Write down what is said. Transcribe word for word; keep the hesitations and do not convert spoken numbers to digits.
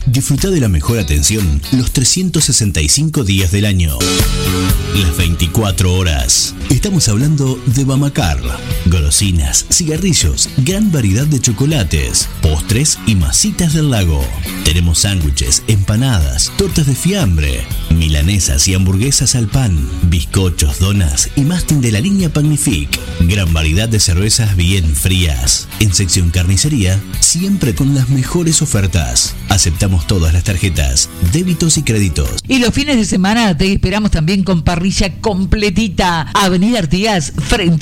Disfruta de la mejor atención los trescientos sesenta y cinco días del año. Las veinticuatro horas. Estamos hablando de Bamacar. Golosinas, cigarrillos, gran variedad de chocolates, postres y masitas del lago. Tenemos sándwiches, empanadas, tortas de fiambre, milanesas y hamburguesas al pan, bizcochos, donas y mastín de la línea Pagnifique. Gran variedad de cervezas bien frías. En sección carnicería, siempre con las mejores ofertas. Aceptamos todas las tarjetas, débitos y créditos. Y los fines de semana te esperamos también con parrilla completita. Avenida Artigas, frente